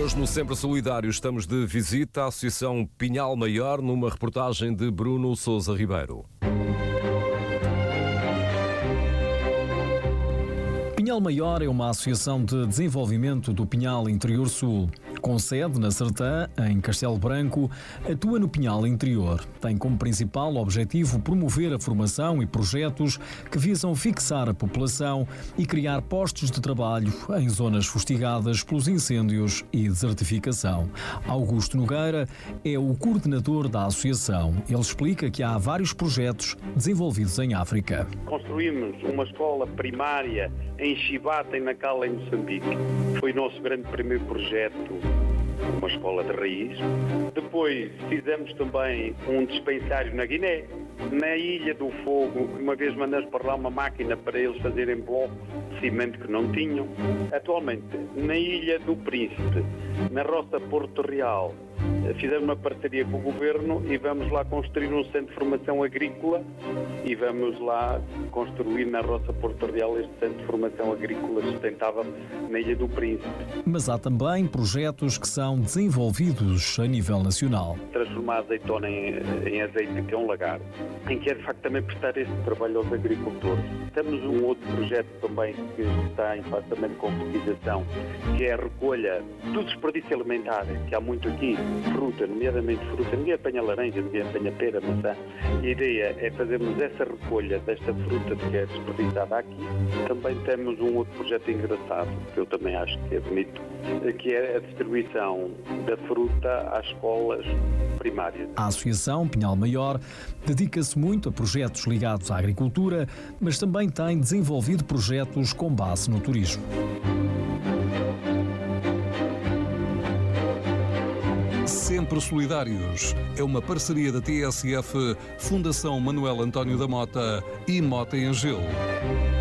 Hoje, no Sempre Solidário, estamos de visita à Associação Pinhal Maior, numa reportagem de Bruno Sousa Ribeiro. Pinhal Maior é uma associação de desenvolvimento do Pinhal Interior Sul. Com sede na Sertã, em Castelo Branco, atua no Pinhal Interior. Tem como principal objetivo promover a formação e projetos que visam fixar a população e criar postos de trabalho em zonas fustigadas pelos incêndios e desertificação. Augusto Nogueira é o coordenador da associação. Ele explica que há vários projetos desenvolvidos em África. Construímos uma escola primária em Chibata, em Nacala, em Moçambique. Foi o nosso grande primeiro projeto, uma escola de raiz. Depois fizemos também um dispensário na Guiné, na Ilha do Fogo. Uma vez mandamos para lá uma máquina para eles fazerem blocos de cimento que não tinham. Atualmente, na Ilha do Príncipe, na Roça Porto Real, fizemos uma parceria com o Governo e vamos lá construir um centro de formação agrícola e vamos lá construir na Roça Porto Real este centro de formação agrícola sustentável na Ilha do Príncipe. Mas há também projetos que são desenvolvidos a nível nacional. Transformar a azeitona em azeite, que é um lagarto, em que é de facto também prestar este trabalho aos agricultores. Temos um outro projeto também que está em fase também de concretização, que é a recolha do desperdício alimentar, que há muito aqui, fruta, nomeadamente fruta. Ninguém apanha laranja, ninguém apanha pera, maçã. E a ideia é fazermos essa recolha desta fruta que é desperdiçada aqui. Também temos um outro projeto engraçado, que eu também acho que é bonito, que é a distribuição da fruta às escolas primárias. A Associação Pinhal Maior dedica-se muito a projetos ligados à agricultura, mas também tem desenvolvido projetos com base no turismo. Sempre Solidários é uma parceria da TSF, Fundação Manuel António da Mota e Mota em Gelo.